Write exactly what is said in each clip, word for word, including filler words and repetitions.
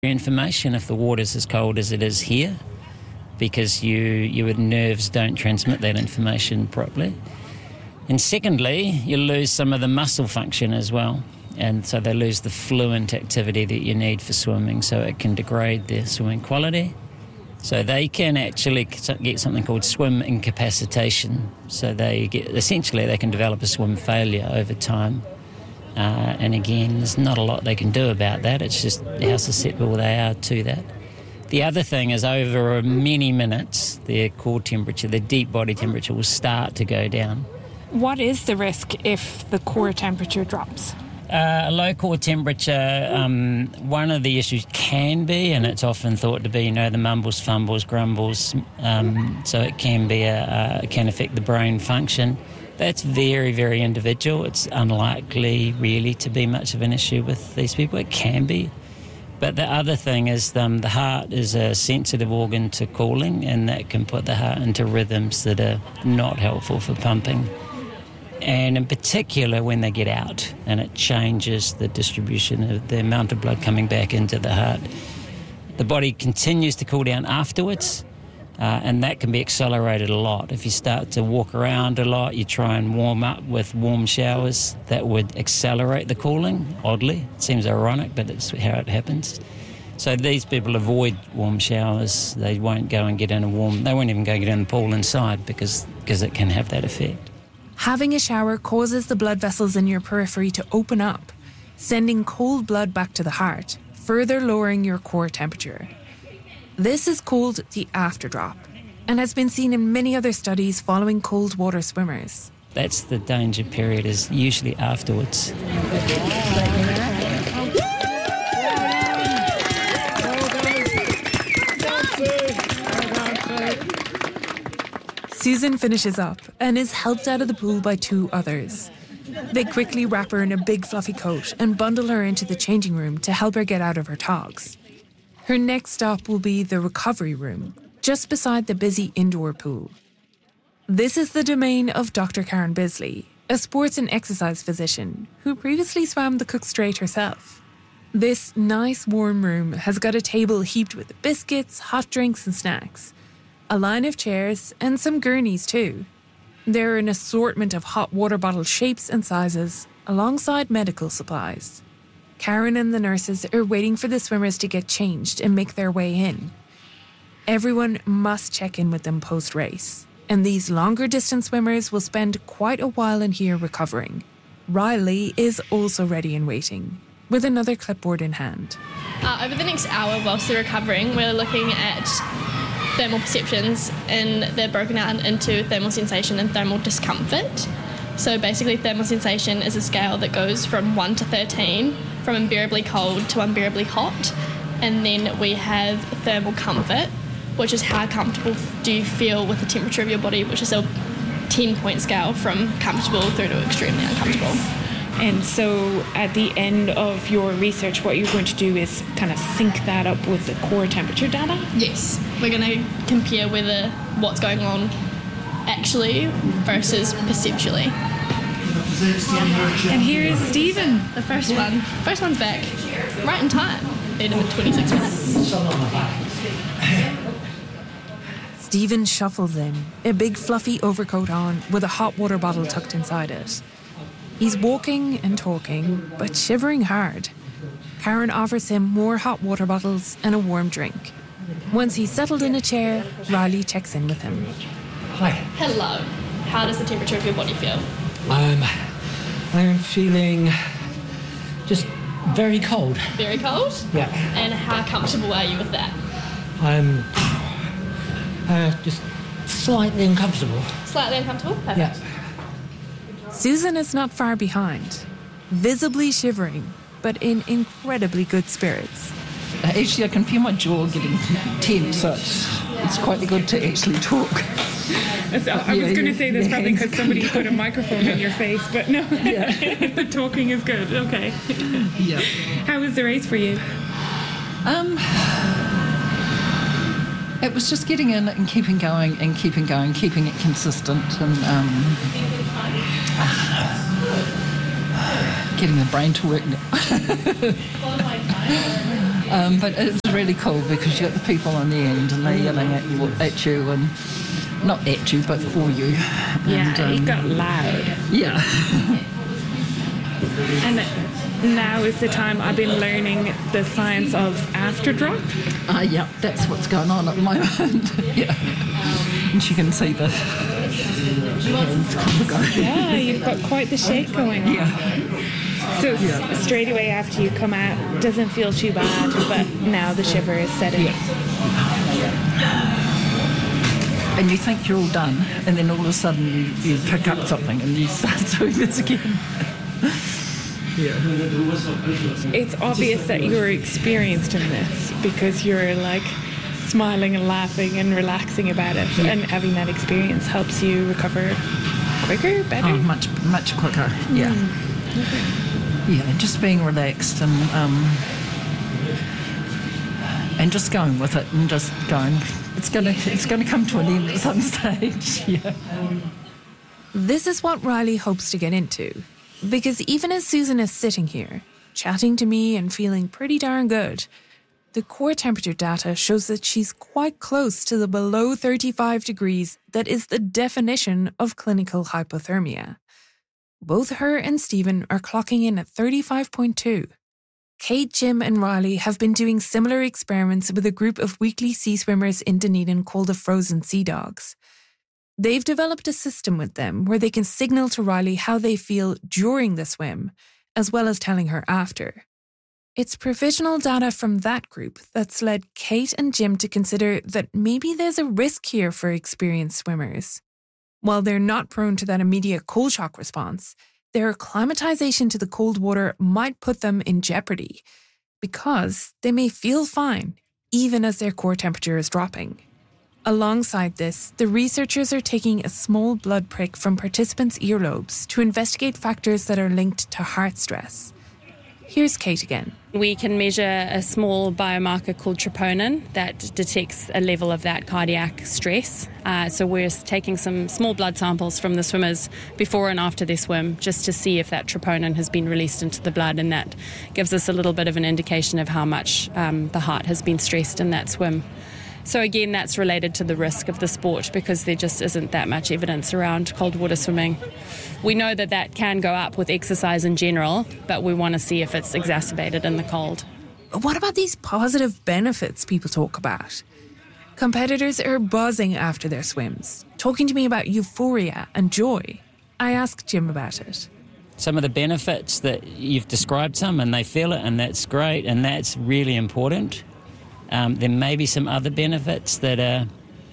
information if the water's as cold as it is here, because you your nerves don't transmit that information properly. And secondly, you lose some of the muscle function as well, and so they lose the fluent activity that you need for swimming, so it can degrade their swimming quality. So they can actually get something called swim incapacitation. So they get, essentially they can develop a swim failure over time. Uh, and again, there's not a lot they can do about that. It's just how susceptible they are to that. The other thing is over many minutes, their core temperature, their deep body temperature will start to go down. What is the risk if the core temperature drops? Uh, a low core temperature, um, one of the issues can be, and it's often thought to be, you know, the mumbles, fumbles, grumbles. Um, so it can be, a, a, can affect the brain function. That's very, very individual. It's unlikely really to be much of an issue with these people. It can be. But the other thing is um, the heart is a sensitive organ to cooling, and that can put the heart into rhythms that are not helpful for pumping. And in particular when they get out, and it changes the distribution of the amount of blood coming back into the heart. The body continues to cool down afterwards, uh, and that can be accelerated a lot. If you start to walk around a lot, you try and warm up with warm showers, that would accelerate the cooling, oddly. It seems ironic, but it's how it happens. So these people avoid warm showers. They won't go and get in a warm, they won't even go get in the pool inside because, because it can have that effect. Having a shower causes the blood vessels in your periphery to open up, sending cold blood back to the heart, further lowering your core temperature. This is called the afterdrop, and has been seen in many other studies following cold water swimmers. That's the danger period, is usually afterwards. Susan finishes up and is helped out of the pool by two others. They quickly wrap her in a big fluffy coat and bundle her into the changing room to help her get out of her togs. Her next stop will be the recovery room, just beside the busy indoor pool. This is the domain of Doctor Karen Bisley, a sports and exercise physician who previously swam the Cook Strait herself. This nice warm room has got a table heaped with biscuits, hot drinks and snacks, a line of chairs and some gurneys too. There are an assortment of hot water bottle shapes and sizes, alongside medical supplies. Karen and the nurses are waiting for the swimmers to get changed and make their way in. Everyone must check in with them post-race, and these longer distance swimmers will spend quite a while in here recovering. Riley is also ready and waiting, with another clipboard in hand. Uh, over the next hour whilst they're recovering, we're looking at thermal perceptions, and they're broken out into thermal sensation and thermal discomfort. So basically thermal sensation is a scale that goes from one to thirteen, from unbearably cold to unbearably hot. And then we have thermal comfort, which is how comfortable do you feel with the temperature of your body, which is a ten-point scale from comfortable through to extremely uncomfortable. And so at the end of your research, what you're going to do is kind of sync that up with the core temperature data? Yes. We're going to compare whether what's going on actually versus perceptually. And here is Stephen. The first one. First one's back. Right in time. Beat him in twenty-six minutes. Stephen shuffles in, a big fluffy overcoat on with a hot water bottle tucked inside it. He's walking and talking, but shivering hard. Karen offers him more hot water bottles and a warm drink. Once he's settled in a chair, Riley checks in with him. Hi. Hello. How does the temperature of your body feel? Um, I'm feeling just very cold. Very cold? Yeah. And how comfortable are you with that? I'm uh, just slightly uncomfortable. Slightly uncomfortable? Perfect. Yeah. Susan is not far behind, visibly shivering, but in incredibly good spirits. Uh, actually, I can feel my jaw getting tense, so it's, it's quite good to actually talk. So I was going to say that's probably because somebody put a microphone in your face, but no, the talking is good. Okay. Yeah. How was the race for you? Um, it was just getting in and keeping going and keeping going, keeping it consistent, and um, uh, getting the brain to work now. Um, but it's really cool because you got the people on the end and they're yelling at you, at you and not at you, but for you. Yeah, and, um, it got loud. Yeah. And now is the time I've been learning the science of after drop. Ah, uh, yeah, that's what's going on at the moment. Yeah. And you can see the Yeah, you've got quite the shake going on. Yeah. So yeah. straight away after you come out, doesn't feel too bad, but now the shiver is setting. Yeah. And you think you're all done, and then all of a sudden you, you pick up something and you start doing this again. Yeah. It's obvious that you're experienced in this because you're like smiling and laughing and relaxing about it, yeah. and having that experience helps you recover quicker, better? Oh, much, much quicker, yeah. Mm. Okay. Yeah, just being relaxed and um, and just going with it and just going. It's gonna, it's gonna come to an end at some stage. Yeah. This is what Riley hopes to get into, because even as Susan is sitting here, chatting to me and feeling pretty darn good, the core temperature data shows that she's quite close to the below thirty-five degrees that is the definition of clinical hypothermia. Both her and Stephen are clocking in at thirty-five point two. Kate, Jim and Riley have been doing similar experiments with a group of weekly sea swimmers in Dunedin called the Frozen Sea Dogs. They've developed a system with them where they can signal to Riley how they feel during the swim, as well as telling her after. It's provisional data from that group that's led Kate and Jim to consider that maybe there's a risk here for experienced swimmers. While they're not prone to that immediate cold shock response, their acclimatization to the cold water might put them in jeopardy because they may feel fine even as their core temperature is dropping. Alongside this, the researchers are taking a small blood prick from participants' earlobes to investigate factors that are linked to heart stress. Here's Kate again. We can measure a small biomarker called troponin that detects a level of that cardiac stress. Uh, so we're taking some small blood samples from the swimmers before and after their swim just to see if that troponin has been released into the blood, and that gives us a little bit of an indication of how much um, the heart has been stressed in that swim. So again, that's related to the risk of the sport because there just isn't that much evidence around cold water swimming. We know that that can go up with exercise in general, but we want to see if it's exacerbated in the cold. What about these positive benefits people talk about? Competitors are buzzing after their swims, talking to me about euphoria and joy. I asked Jim about it. Some of the benefits that you've described some, and they feel it, and that's great, and that's really important. Um, there may be some other benefits that are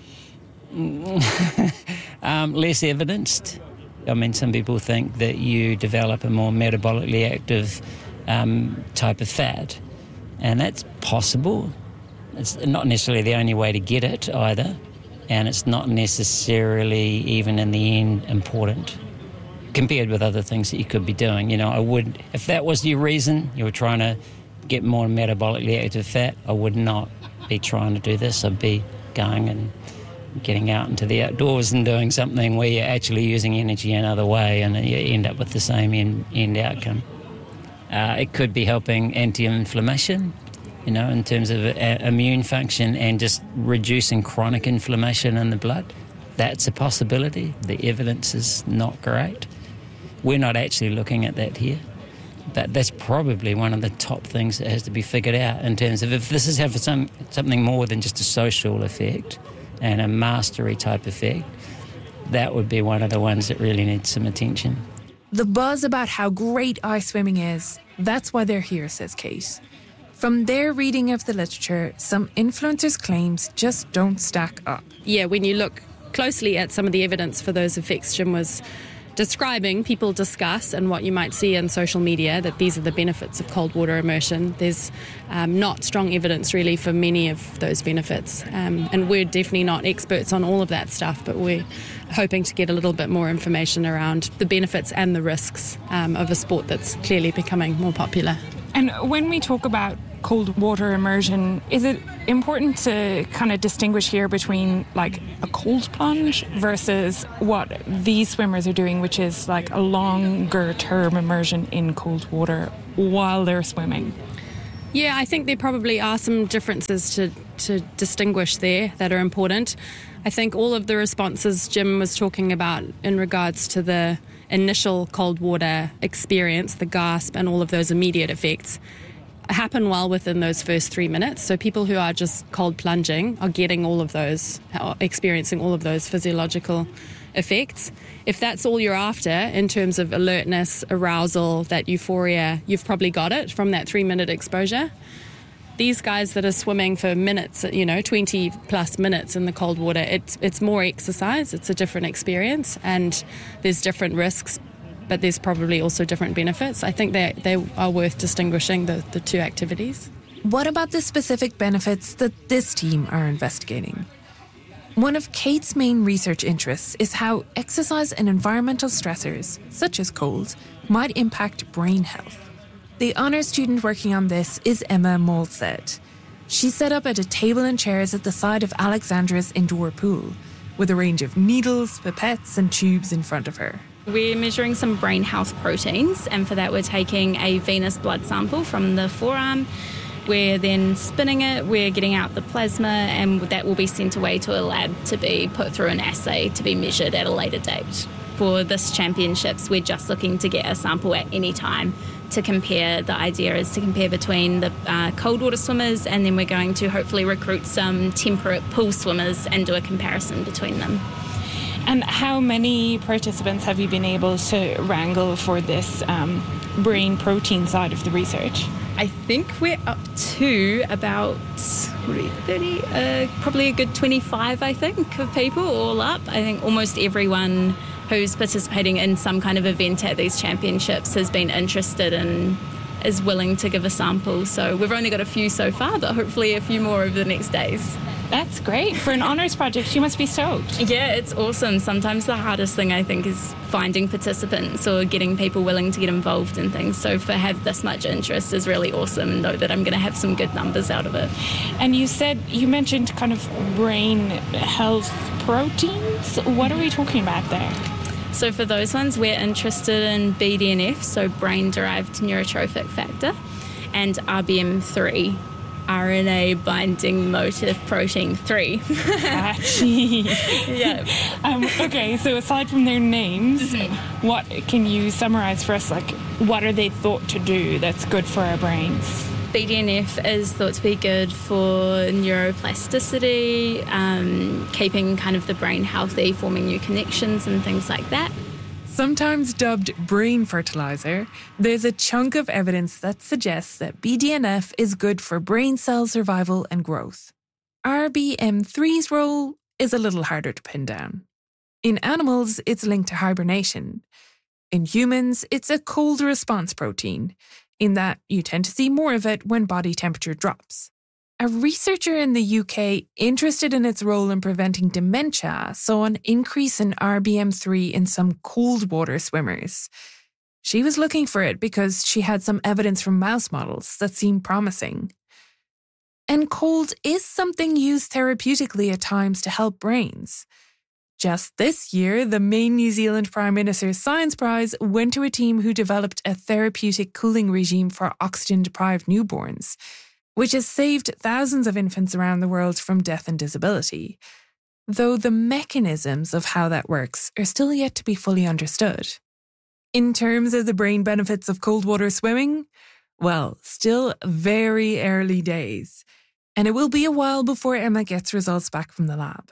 um, less evidenced. I mean, some people think that you develop a more metabolically active um, type of fat, and that's possible. It's not necessarily the only way to get it either, and it's not necessarily even in the end important compared with other things that you could be doing. You know, I would, if that was your reason, you were trying to get more metabolically active fat, I would not be trying to do this. I'd be going and getting out into the outdoors and doing something where you're actually using energy another way, and you end up with the same end, end outcome. Uh, it could be helping anti-inflammation, you know, in terms of uh, immune function and just reducing chronic inflammation in the blood. That's a possibility. The evidence is not great. We're not actually looking at that here. But that's probably one of the top things that has to be figured out in terms of if this is having some, something more than just a social effect and a mastery type effect, that would be one of the ones that really needs some attention. The buzz about how great ice swimming is, that's why they're here, says Kate. From their reading of the literature, some influencers' claims just don't stack up. Yeah, when you look closely at some of the evidence for those effects Jim was describing, people discuss, and what you might see in social media, that these are the benefits of cold water immersion. There's um, not strong evidence really for many of those benefits, um, and we're definitely not experts on all of that stuff, but we're hoping to get a little bit more information around the benefits and the risks um, of a sport that's clearly becoming more popular. And when we talk about cold water immersion, is it important to kind of distinguish here between like a cold plunge versus what these swimmers are doing, which is like a longer term immersion in cold water while they're swimming? Yeah, I think there probably are some differences to, to distinguish there that are important. I think all of the responses Jim was talking about in regards to the initial cold water experience, the gasp and all of those immediate effects, happen well within those first three minutes. So people who are just cold plunging are getting all of those, experiencing all of those physiological effects. If that's all you're after in terms of alertness, arousal, that euphoria, you've probably got it from that three-minute exposure. These guys that are swimming for minutes, you know, twenty plus minutes in the cold water, it's it's more exercise, it's a different experience, and there's different risks, but there's probably also different benefits. I think they they are worth distinguishing, the, the two activities. What about the specific benefits that this team are investigating? One of Kate's main research interests is how exercise and environmental stressors, such as cold, might impact brain health. The honours student working on this is Emma Molstead. She set up at a table and chairs at the side of Alexandra's indoor pool, with a range of needles, pipettes and tubes in front of her. We're measuring some brain health proteins, and for that we're taking a venous blood sample from the forearm. We're then spinning it, we're getting out the plasma, and that will be sent away to a lab to be put through an assay to be measured at a later date. For this championships, we're just looking to get a sample at any time to compare. The idea is to compare between the uh, cold water swimmers, and then we're going to hopefully recruit some temperate pool swimmers and do a comparison between them. And how many participants have you been able to wrangle for this um, brain protein side of the research? I think we're up to about thirty, uh, probably a good twenty-five, I think, of people all up. I think almost everyone who's participating in some kind of event at these championships has been interested and is willing to give a sample. So we've only got a few so far, but hopefully a few more over the next days. That's great. For an honours project, you must be stoked. Yeah, it's awesome. Sometimes the hardest thing, I think, is finding participants or getting people willing to get involved in things. So for have this much interest is really awesome, and know that I'm going to have some good numbers out of it. And you said, you mentioned kind of brain health proteins. What are we talking about there? So for those ones, we're interested in B D N F, so brain-derived neurotrophic factor, and R B M three, R N A binding motif protein three. Catchy. Yeah. Um, okay, so aside from their names, mm-hmm. what can you summarise for us? Like, what are they thought to do that's good for our brains? B D N F is thought to be good for neuroplasticity, um, keeping kind of the brain healthy, forming new connections and things like that. Sometimes dubbed brain fertilizer, there's a chunk of evidence that suggests that B D N F is good for brain cell survival and growth. R B M three's role is a little harder to pin down. In animals, it's linked to hibernation. In humans, it's a cold response protein, in that you tend to see more of it when body temperature drops. A researcher in the U K interested in its role in preventing dementia saw an increase in R B M three in some cold water swimmers. She was looking for it because she had some evidence from mouse models that seemed promising. And cold is something used therapeutically at times to help brains. Just this year, the main New Zealand Prime Minister's Science Prize went to a team who developed a therapeutic cooling regime for oxygen-deprived newborns, which has saved thousands of infants around the world from death and disability, though the mechanisms of how that works are still yet to be fully understood. In terms of the brain benefits of cold water swimming, well, still very early days, and it will be a while before Emma gets results back from the lab.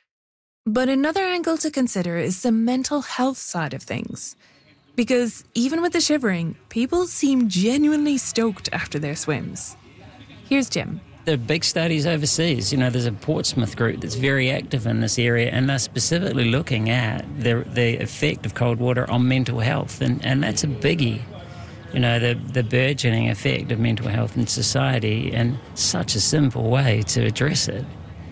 But another angle to consider is the mental health side of things. Because even with the shivering, people seem genuinely stoked after their swims. Here's Jim. There are big studies overseas. You know, there's a Portsmouth group that's very active in this area, and they're specifically looking at the the effect of cold water on mental health, and, and that's a biggie. You know, the, the burgeoning effect of mental health in society, and such a simple way to address it.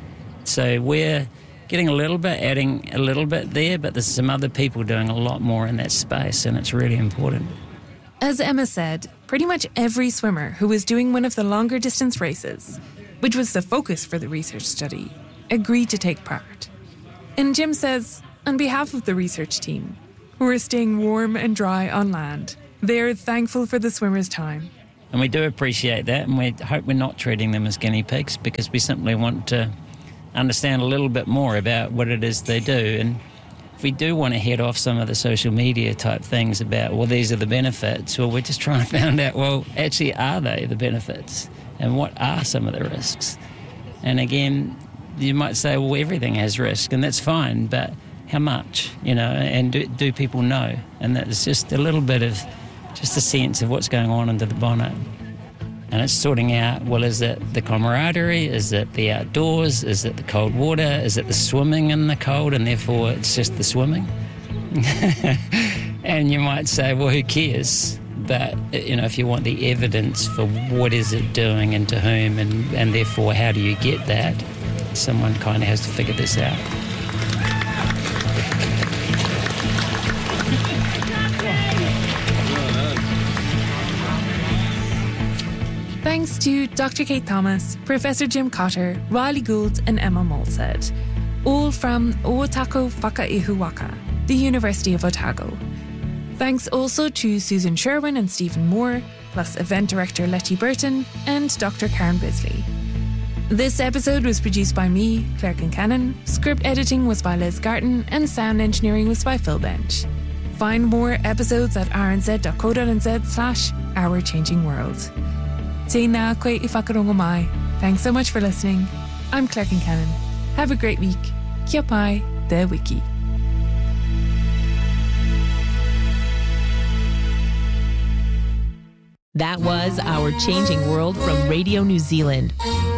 So we're getting a little bit, adding a little bit there, but there's some other people doing a lot more in that space, and it's really important. As Emma said, pretty much every swimmer who was doing one of the longer distance races, which was the focus for the research study, agreed to take part. And Jim says, on behalf of the research team, who are staying warm and dry on land, they are thankful for the swimmers' time And we do appreciate that, and we hope we're not treating them as guinea pigs, because we simply want to understand a little bit more about what it is they do. And if we do want to head off some of the social media type things about, well, these are the benefits, well, we're just trying to find out, well, actually, are they the benefits? And what are some of the risks? And again, you might say, well, everything has risk, and that's fine, but how much, you know, and do, do people know? And that's just a little bit of just a sense of what's going on under the bonnet. And it's sorting out, well, is it the camaraderie? Is it the outdoors? Is it the cold water? Is it the swimming in the cold, and therefore it's just the swimming? And you might say, well, who cares? But, you know, if you want the evidence for what is it doing and to whom, and, and therefore how do you get that, someone kind of has to figure this out. Thanks to Doctor Kate Thomas, Professor Jim Cotter, Riley Gould and Emma Molsed, all from Ōtako Whakaihuwaka, the University of Otago. Thanks also to Susan Sherwin and Stephen Moore, plus event director Letty Burton and Doctor Karen Bisley. This episode was produced by me, Claire Kincannon, script editing was by Liz Garton, and sound engineering was by Phil Bench. Find more episodes at rnz.co.nz slash Our Changing World. Tēnā koe I whakarongo mai. Thanks so much for listening. I'm Claire Kincannon. Have a great week. Kia pai, te wiki. That was Our Changing World from Radio New Zealand.